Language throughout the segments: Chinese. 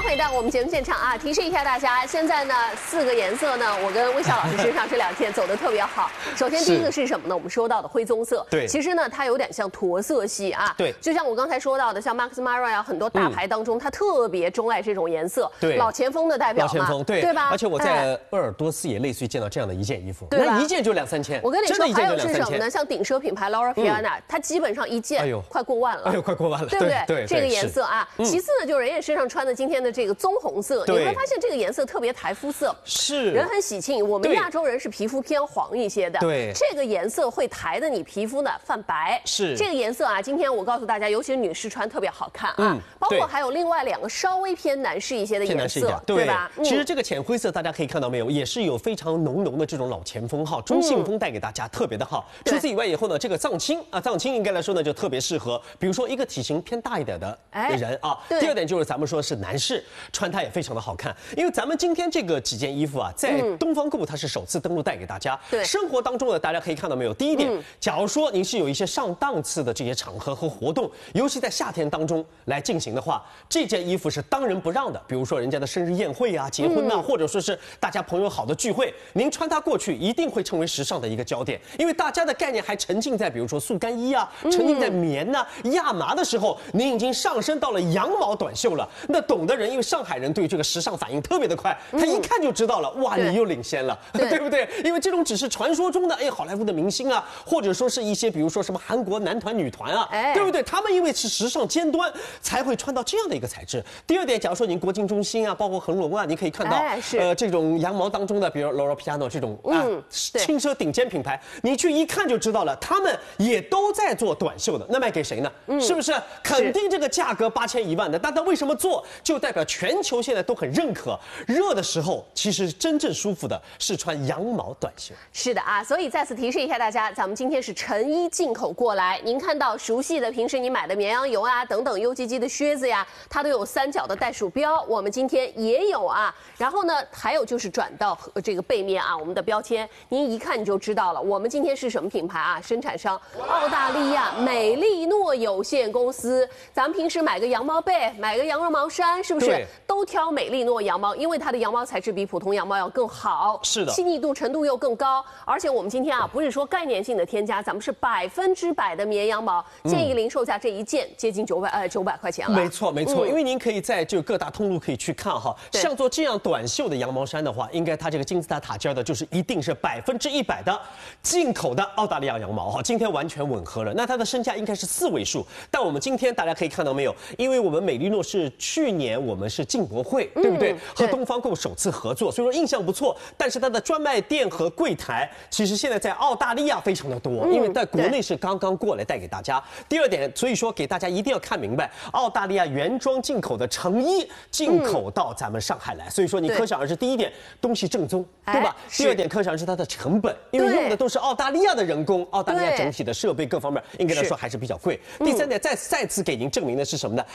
回到我们节目现场啊，提示一下大家，现在呢4个颜色呢，我跟魏笑老师身上这2天走得特别好。首先第一个是什么呢？我们说到的灰棕色， 对， 其实呢它有点像驼色系啊， 对， 就像我刚才说到的，像 Max Mara 啊，很多大牌当中，它特别钟爱这种颜色， 对， 老前锋的代表嘛， 老前锋， 对吧？ 而且我在鄂尔多斯也类似于见到这样的一件衣服， 对吧？ 那一件就2、3千， 我跟你说，还有是什么呢？ 像顶奢品牌 Laura Piana，它基本上一件快过万了， 哎呦，快过万了， 对不对？ 对， 这个颜色啊。其次呢，就是人家身上穿的今天的这个棕红色，你会发现这个颜色特别台肤色， 是人很喜庆。我们亚洲人是皮肤偏黄一些的， 对， 这个颜色会抬的你皮肤呢泛白。 是这个颜色啊，今天我告诉大家，尤其是女士穿特别好看啊。包括还有另外2个稍微偏男士一些的颜色，对吧？ 其实这个浅灰色大家可以看到没有，也是有非常浓的这种老前锋哈，中性风带给大家特别的好。除此以外以后呢，这个藏青啊，藏青应该来说呢就特别适合，比如说一个体型偏大一点的人啊。第二点就是咱们说是男士穿它也非常的好看，因为咱们今天这个几件衣服啊，在东方购物它是首次登陆带给大家。对，生活当中呢，大家可以看到没有，第一点，假如说您是有一些上档次的这些场合和活动，尤其在夏天当中来进行的话，这件衣服是当仁不让的。比如说人家的生日宴会啊、结婚啊，或者说是大家朋友好的聚会，您穿它过去一定会成为时尚的一个焦点，因为大家的概念还沉浸在比如说速干衣啊，沉浸在棉呐、亚麻的时候，您已经上升到了羊毛短袖了。那懂的人，因为上海人对这个时尚反应特别的快，他一看就知道了，哇，你又领先了，对不对？因为这种只是传说中的好莱坞的明星啊，或者说是一些比如说什么韩国男团、女团啊，对不对？他们因为是时尚尖端，才会穿到这样的一个材质。第二点，假如说您国金中心啊，包括恒隆啊，你可以看到，这种羊毛当中的，比如 Laura Piana 这种轻奢顶尖品牌，你去一看就知道了，他们也都在做短袖的。那卖给谁呢？是不是？肯定这个价格8000、1万的，但他为什么做？就代表全球现在都很认可。热的时候，其实真正舒服的是穿羊毛短袖。 是的啊，所以再次提示一下大家，咱们今天是成衣进口过来。您看到熟悉的，平时你买的绵羊油啊等等 UGG 的靴子呀，它都有3角的袋鼠标，我们今天也有啊。然后呢，还有就是转到这个背面啊，我们的标签，您一看你就知道了。我们今天是什么品牌啊？生产商澳大利亚美利诺有限公司。咱们平时买个羊毛被，买个羊绒毛衫，是不是都挑美利诺羊毛？因为它的羊毛材质比普通羊毛要更好，是的，细腻度、程度又更高。而且我们今天啊，不是说概念性的添加，咱们是100%的绵羊毛，建议零售价这一件接近900块钱了。 没错，因为您可以在就各大通路可以去看哈，像做这样短袖的羊毛衫的话，应该它这个金字塔塔尖的，就是一定是100%的进口的澳大利亚羊毛哈。今天完全吻合了，那它的身价应该是4位数，但我们今天大家可以看到没有？因为我们美利诺是去年我们是进博会，对不对？和东方购首次合作，所以说印象不错。但是它的专卖店和柜台，其实现在在澳大利亚非常的多，因为在国内是刚刚过来带给大家。第二点，所以说给大家一定要看明白，澳大利亚原装进口的成衣进口到咱们上海来，所以说你可想而知，第一点东西正宗，对吧？第二点可想而知它的成本，因为用的都是澳大利亚的人工，澳大利亚整体的设备各方面应该来说还是比较贵。第三点，再次给您证明的是什么呢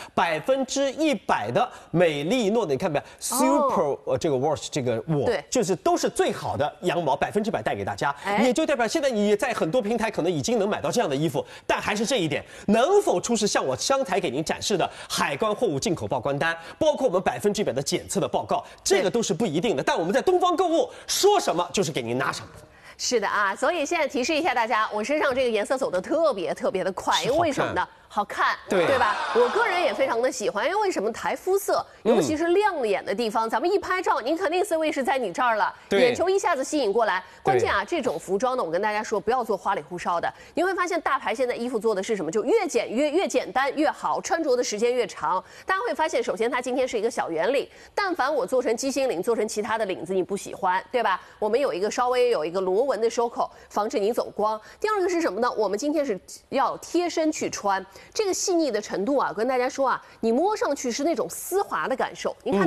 ？100%的美利诺的，你看没有 ？Super 这个 wash 这个就是都是最好的羊毛，100%带给大家，也就代表现在你在很多平台可能已经能买到这样的衣服，但还是这一点，能否出示像我刚才给您展示的海关货物进口报关单，包括我们100%的检测的报告，这个都是不一定的。但我们在东方购物说什么就是给您拿什么。 是的啊，所以现在提示一下大家，我身上这个颜色走得特别的快，因为为什么呢？好看，对吧？我个人也非常的喜欢，因为为什么台肤色，尤其是亮眼的地方，咱们一拍照，您肯定 C 位是在你这儿了，眼球一下子吸引过来。关键啊，这种服装呢，我跟大家说，不要做花里胡哨的。你会发现大牌现在衣服做的是什么？就越简单越好，穿着的时间越长。大家会发现，首先它今天是一个小圆领，但凡我做成鸡心领，做成其他的领子，你不喜欢，对吧？我们有一个稍微有一个螺纹的收口，防止你走光。第二个是什么呢？我们今天是要贴身去穿。这个细腻的程度啊，跟大家说啊，你摸上去是那种丝滑的感受。你看到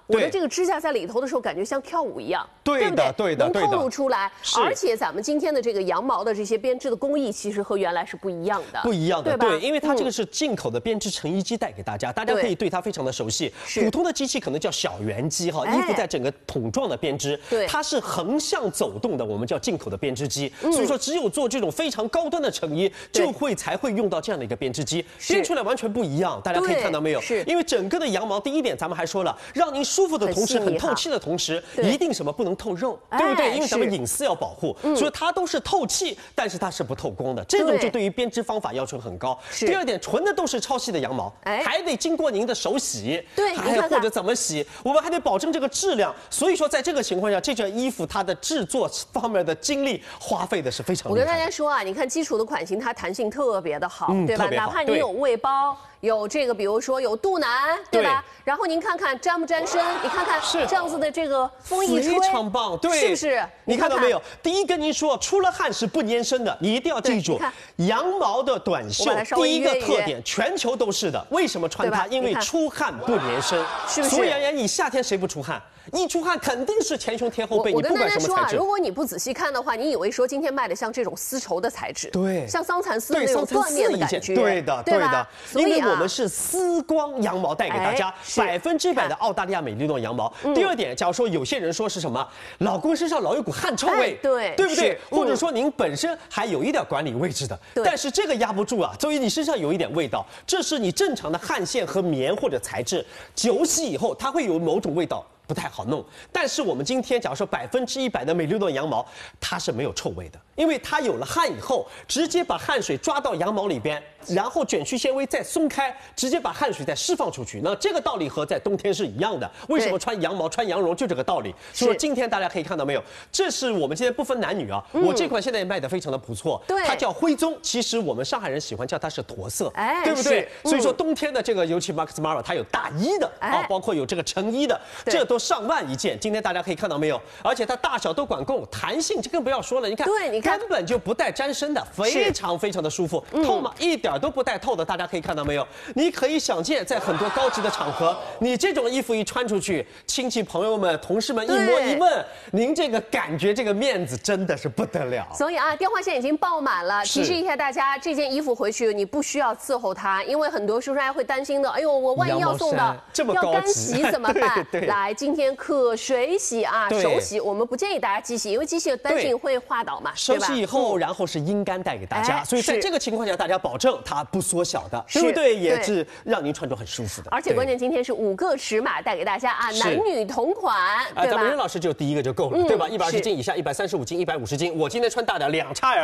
我的这个指甲在里头的时候，感觉像跳舞一样， 对的， 对不对？能透露出来。而且咱们今天的这个羊毛的这些编织的工艺，其实和原来是不一样的， 不一样的， 对吧？ 对，因为它这个是进口的编织成衣机带给大家，大家可以对它非常的熟悉。普通的机器可能叫小圆机哈，衣服在整个筒状的编织， 对， 它是横向走动的，我们叫进口的编织机。所以说，只有做这种非常高端的成衣，才会用到这样的一个编织机，编出来完全不一样。大家可以看到没有？ 是， 因为整个的羊毛，第一点咱们还说了，让您舒服的同时，很透气的同时，一定什么不能透肉，对不对？因为咱们隐私要保护，所以它都是透气，但是它是不透光的。这种就对于编织方法要求很高。第二点，纯的都是超细的羊毛，还得经过您的手洗， 对， 或者怎么洗，我们还得保证这个质量。所以说，在这个情况下，这件衣服它的制作方面的精力花费的是非常厉害的。 我跟大家说啊，你看基础的款型，它弹性特别的好，对吧？哪怕你有胃包。有这个，比如说有肚腩，对吧？然后您看看沾不沾身？你看看这样子的这个风一吹， 非常棒，对， 是不是？ 你看到没有？第一跟您说，出了汗是不粘身的，你一定要记住。羊毛的短袖，第一个特点，全球都是的。为什么穿它？因为出汗不粘身， 是不是？ 所以而言，你夏天谁不出汗？一出汗肯定是前胸贴后背，你不管什么材质。 我跟大家说啊，如果你不仔细看的话，你以为说今天卖的像这种丝绸的材质， 对， 像桑蚕丝那种缎面的感觉， 对的，对的。因为我们是丝光羊毛带给大家，100%的澳大利亚美利诺羊毛。第二点，假如说有些人说是什么，老公身上老有股汗臭味， 对不对？或者说您本身还有一点管理位置的，但是这个压不住啊，所以你身上有一点味道，这是你正常的汗腺和棉或者材质久洗以后，它会有某种味道。不太好弄，但是我们今天假如说100%的美利诺羊毛，它是没有臭味的，因为它有了汗以后，直接把汗水抓到羊毛里边，然后卷曲纤维再松开，直接把汗水再释放出去。那这个道理和在冬天是一样的。为什么穿羊毛、穿羊绒就这个道理？所以说今天大家可以看到没有，这是我们今天不分男女啊，我这款现在也卖得非常的不错，它叫灰棕，其实我们上海人喜欢叫它是驼色，对不对？所以说冬天的这个，尤其 Max Mara 它有大衣的啊，包括有这个成衣的，这都上万一件。今天大家可以看到没有？而且它大小都管够，弹性这更不要说了。你看， 对，你看根本就不带沾身的，非常的舒服，透吗？一点都不带透的。大家可以看到没有？你可以想见，在很多高级的场合，你这种衣服一穿出去，亲戚朋友们、同事们一摸一问，您这个感觉，这个面子真的是不得了。 所以啊，电话线已经爆满了。提示一下大家，这件衣服回去你不需要伺候它，因为很多叔叔阿姨会担心的。哎呦，我万一要送的要干洗怎么办？来，今天可水洗啊，手洗，我们不建议大家机洗，因为机洗担心会滑倒嘛。 手洗以后，然后是阴干带给大家，所以在这个情况下，大家保证它不缩小的，对不对？也是让您穿着很舒服的。 而且关键今天是5个尺码带给大家啊，男女同款，对吧？ 咱们任老师就第一个就够了，对吧？120斤以下、135斤、150斤，我今天穿大的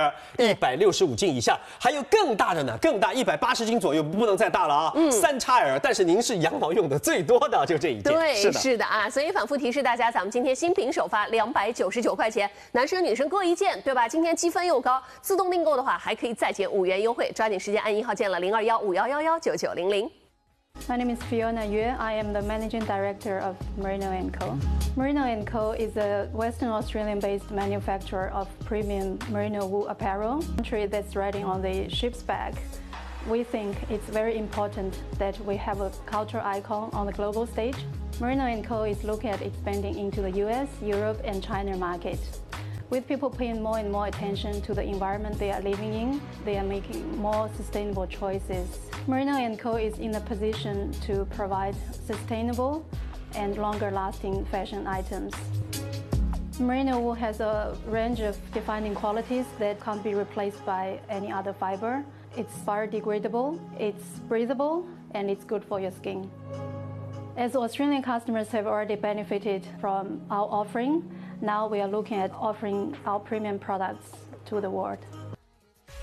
2XL，165斤以下，还有更大的呢，更大180斤左右，不能再大了啊，3XL。但是您是羊毛用的最多的，就这一件。 对，是的啊，所以反复提示大家，咱们今天新品首发299块钱，男生女生各一件，对吧？今天积分又高，自动订购的话还可以再减5元优惠，抓紧时间按1号键了，02151119900。 My name is Fiona Yue. I am the Managing Director of Merino & Co. Merino & Co. is a Western Australian-based manufacturer of premium merino wool apparel. Country that's riding on the ship's back. We think it's very important that we have a cultural icon on the global stage. Merino & Co. is looking at expanding into the US, Europe, and China market. With people paying more and more attention to the environment they are living in, they are making more sustainable choices. Merino & Co. is in a position to provide sustainable and longer-lasting fashion items. Merino wool has a range of defining qualities that can't be replaced by any other fiber. It's biodegradable, it's breathable, and it's good for your skin. As Australian customers have already benefited from our offering, now we are looking at offering our premium products to the world.